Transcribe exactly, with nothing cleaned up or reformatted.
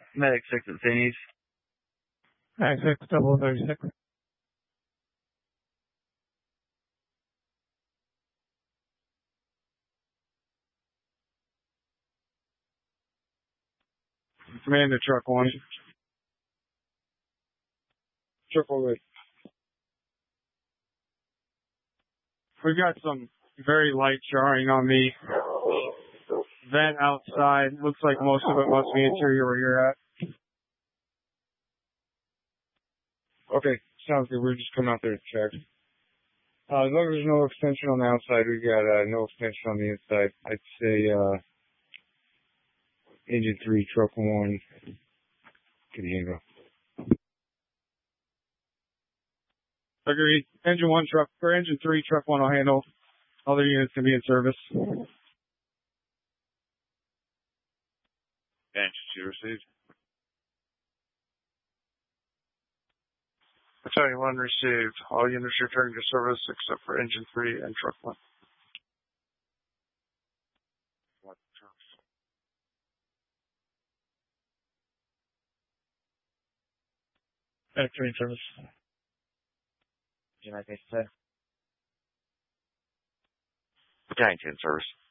Medic six at Zinnies. Medic six, double thirty-six. Commander Truck one. Triple eight. We've got some very light jarring on the vent outside. Looks like most of it must be interior where you're at. Okay, sounds good. We're just coming out there to check. Uh, as long as there's no extension on the outside, we've got uh, no extension on the inside. I'd say uh, engine three, truck one, can handle. Agreed. Engine one, truck, or engine three, truck one will handle. Other units can be in service. Engine two received. Battalion one received. All units returning to service except for engine three and truck one. Medic three in service. United States. Battalion two in service.